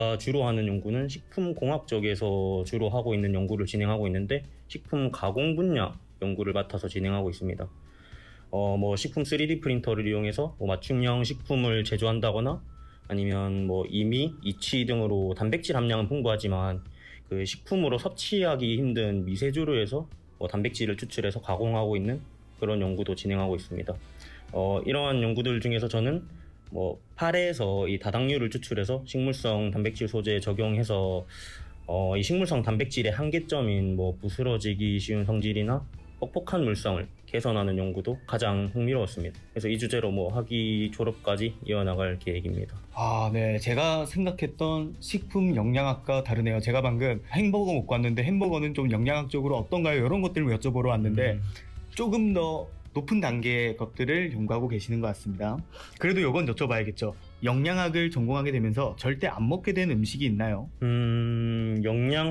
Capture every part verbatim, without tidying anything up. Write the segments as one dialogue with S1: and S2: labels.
S1: 주로 하는 연구는 식품공학 쪽에서 주로 하고 있는 연구를 진행하고 있는데 식품 가공 분야 연구를 맡아서 진행하고 있습니다. 어, 뭐 식품 쓰리디 프린터를 이용해서 뭐 맞춤형 식품을 제조한다거나 아니면 뭐 이미, 이치 등으로 단백질 함량은 풍부하지만 그 식품으로 섭취하기 힘든 미세조류에서 뭐 단백질을 추출해서 가공하고 있는 그런 연구도 진행하고 있습니다. 어, 이러한 연구들 중에서 저는 뭐 팔에서 이 다당류를 추출해서 식물성 단백질 소재에 적용해서 어, 이 식물성 단백질의 한계점인 뭐 부스러지기 쉬운 성질이나 뻑뻑한 물성을 개선하는 연구도 가장 흥미로웠습니다. 그래서 이 주제로 뭐 학위 졸업까지 이어나갈 계획입니다.
S2: 아, 네. 제가 생각했던 식품 영양학과 다르네요. 제가 방금 햄버거 먹고 왔는데 햄버거는 좀 영양학적으로 어떤가요? 이런 것들을 여쭤보러 왔는데 음. 조금 더 높은 단계의 것들을 연구하고 계시는 것 같습니다. 그래도 이건 여쭤봐야겠죠. 영양학을 전공하게 되면서 절대 안 먹게 된 음식이 있나요?
S1: 음,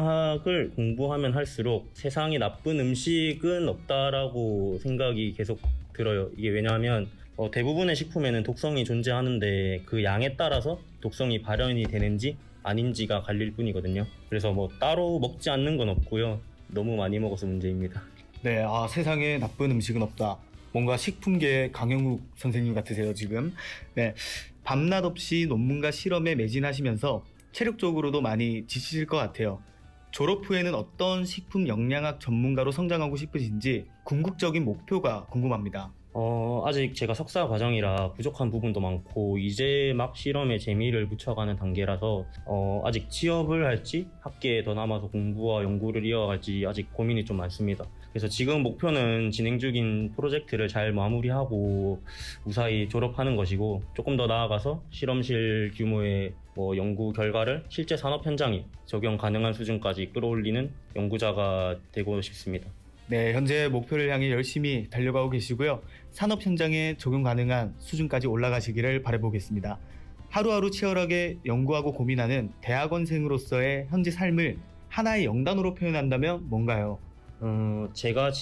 S1: 영양학을 공부하면 할수록 세상에 나쁜 음식은 없다라고 생각이 계속 들어요. 이게 왜냐하면 어, 대부분의 식품에는 독성이 존재하는데 그 양에 따라서 독성이 발현이 되는지 아닌지가 갈릴 뿐이거든요. 그래서 뭐 따로 먹지 않는 건 없고요. 너무 많이 먹어서 문제입니다.
S2: 네, 아, 세상에 나쁜 음식은 없다. 뭔가 식품계 강영욱 선생님 같으세요, 지금. 네, 밤낮 없이 논문과 실험에 매진하시면서 체력적으로도 많이 지치실 것 같아요. 졸업 후에는 어떤 식품 영양학 전문가로 성장하고 싶으신지 궁극적인 목표가 궁금합니다.
S1: 어, 아직 제가 석사 과정이라 부족한 부분도 많고 이제 막 실험에 재미를 붙여가는 단계라서 어, 아직 취업을 할지 학계에 더 남아서 공부와 연구를 이어갈지 아직 고민이 좀 많습니다. 그래서 지금 목표는 진행 중인 프로젝트를 잘 마무리하고 무사히 졸업하는 것이고 조금 더 나아가서 실험실 규모의 뭐 연구 결과를 실제 산업 현장에 적용 가능한 수준까지 끌어올리는 연구자가 되고 싶습니다.
S2: 네, 현재 목표를 향해 열심히 달려가고 계시고요. 산업 현장에 적용 가능한 수준까지 올라가시기를 바라보겠습니다. 하루하루 치열하게 연구하고 고민하는 대학원생으로서의 현재 삶을 하나의 영단어로 표현한다면 뭔가요?
S1: 어, 제가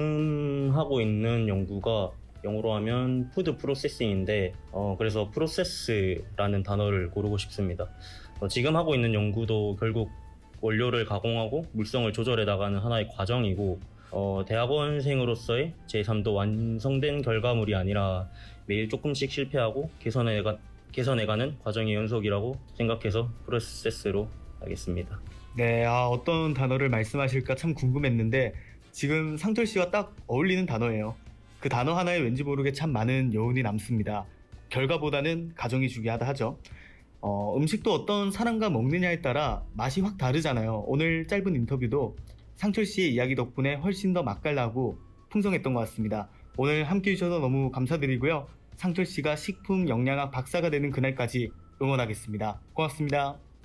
S1: 지금 하고 있는 연구가 영어로 하면 푸드 프로세싱인데 어, 그래서 프로세스라는 단어를 고르고 싶습니다. 어, 지금 하고 있는 연구도 결국 원료를 가공하고 물성을 조절해 나가는 하나의 과정이고 어, 대학원생으로서의 제 삶도 완성된 결과물이 아니라 매일 조금씩 실패하고 개선해가, 개선해가는 과정의 연속이라고 생각해서 프로세스로 하겠습니다.
S2: 네, 아, 어떤 단어를 말씀하실까 참 궁금했는데 지금 상철 씨와 딱 어울리는 단어예요. 그 단어 하나에 왠지 모르게 참 많은 여운이 남습니다. 결과보다는 과정이 중요하다 하죠. 어, 음식도 어떤 사람과 먹느냐에 따라 맛이 확 다르잖아요. 오늘 짧은 인터뷰도 상철 씨의 이야기 덕분에 훨씬 더 맛깔나고 풍성했던 것 같습니다. 오늘 함께 해주셔서 너무 감사드리고요. 상철 씨가 식품 영양학 박사가 되는 그날까지 응원하겠습니다. 고맙습니다.